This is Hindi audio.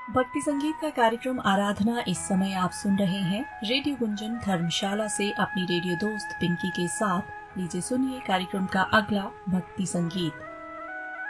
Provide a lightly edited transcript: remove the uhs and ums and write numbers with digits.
भक्ति संगीत का कार्यक्रम आराधना इस समय आप सुन रहे हैं रेडियो गुंजन धर्मशाला से अपनी रेडियो दोस्त पिंकी के साथ। लीजिए सुनिए कार्यक्रम का अगला भक्ति संगीत।